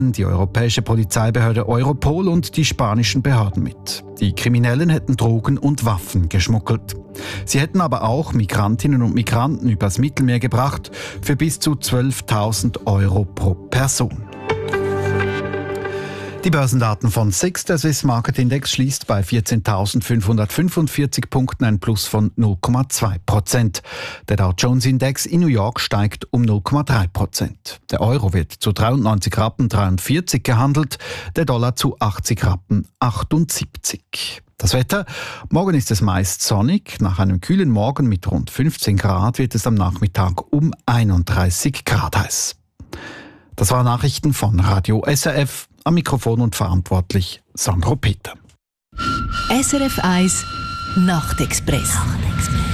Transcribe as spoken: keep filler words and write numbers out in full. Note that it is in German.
die europäische Polizeibehörde Europol und die spanischen Behörden mit. Die Kriminellen hätten Drogen und Waffen geschmuggelt. Sie hätten aber auch Migrantinnen und Migranten übers Mittelmeer gebracht für bis zu zwölftausend Euro pro Person. Die Börsendaten von SIX, der Swiss Market Index, schließt bei vierzehntausendfünfhundertfünfundvierzig Punkten, ein Plus von null Komma zwei Prozent. Der Dow Jones Index in New York steigt um null Komma drei Prozent. Der Euro wird zu dreiundneunzig Rappen dreiundvierzig gehandelt, der Dollar zu achtzig Rappen achtundsiebzig. Das Wetter: Morgen ist es meist sonnig. Nach einem kühlen Morgen mit rund fünfzehn Grad wird es am Nachmittag um einunddreißig Grad heiß. Das waren Nachrichten von Radio S R F. Am Mikrofon und verantwortlich Sandro Peter. S R F eins Nachtexpress.